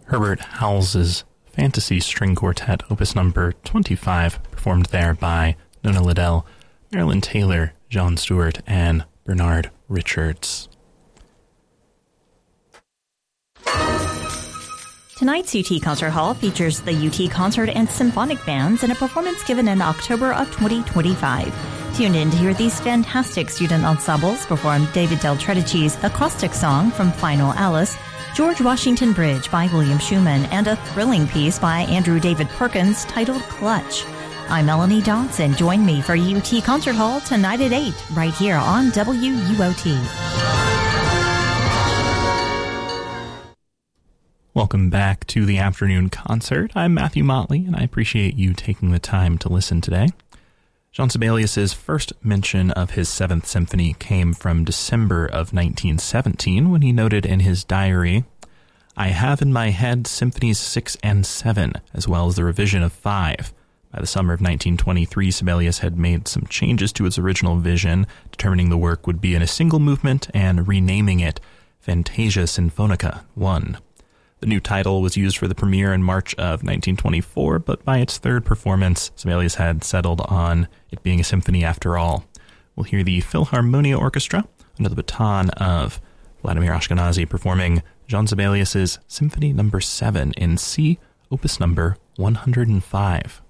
Herbert Howells's Fantasy String Quartet, opus number 25, performed there by Nona Liddell, Marilyn Taylor, John Stewart, and Bernard Richards. Tonight's UT Concert Hall features the UT Concert and Symphonic Bands in a performance given in October of 2025. Tune in to hear these fantastic student ensembles perform David Del Tredici's acrostic song from Final Alice, George Washington Bridge by William Schumann, and a thrilling piece by Andrew David Perkins titled Clutch. I'm Melanie Dodson. Join me for UT Concert Hall tonight at 8, right here on WUOT. Welcome back to the afternoon concert. I'm Matthew Motley, and I appreciate you taking the time to listen today. Jean Sibelius's first mention of his Seventh Symphony came from December of 1917, when he noted in his diary, "I have in my head Symphonies 6 and 7, as well as the revision of 5. By the summer of 1923, Sibelius had made some changes to his original vision, determining the work would be in a single movement and renaming it Fantasia Sinfonica 1. The new title was used for the premiere in March of 1924, but by its third performance, Sibelius had settled on it being a symphony after all. We'll hear the Philharmonia Orchestra under the baton of Vladimir Ashkenazy performing Jean Sibelius's Symphony No. 7 in C, opus number 105.